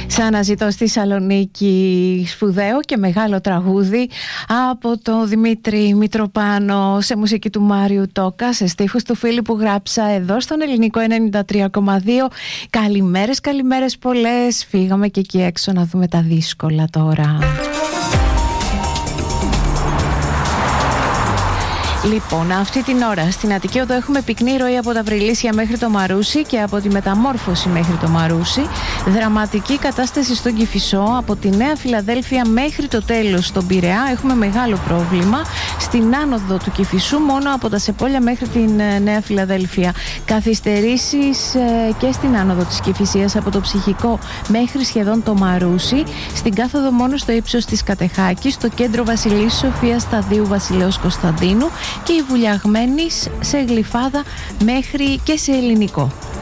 Σε αναζητώ στη Θεσσαλονίκη, σπουδαίο και μεγάλο τραγούδι από τον Δημήτρη Μητροπάνο, σε μουσική του Μάριου Τόκα, σε στίχους του Φίλιππου Γράψα, εδώ στον Ελληνικό 93,2. Καλημέρες, καλημέρες πολλές. Φύγαμε και εκεί έξω να δούμε τα δύσκολα τώρα. Λοιπόν, αυτή την ώρα στην Αττική Οδό έχουμε πυκνή ροή από τα Βρυλίσια μέχρι το Μαρούσι και από τη Μεταμόρφωση μέχρι το Μαρούσι. Δραματική κατάσταση στον Κηφισό, από τη Νέα Φιλαδέλφια μέχρι το τέλος στον Πειραιά. Έχουμε μεγάλο πρόβλημα στην άνοδο του Κηφισού, μόνο από τα Σεπόλια μέχρι την Νέα Φιλαδέλφια. Καθυστερήσεις και στην άνοδο της Κηφισίας από το Ψυχικό μέχρι σχεδόν το Μαρούσι. Στην κάθοδο μόνο στο ύψος της Κατεχάκης, στο κέντρο Βασιλής Σοφίας Σταδίου Βασιλέως Κωνσταντίνου και η Βουλιαγμένης σε Γλυφάδα μέχρι και σε Ελληνικό.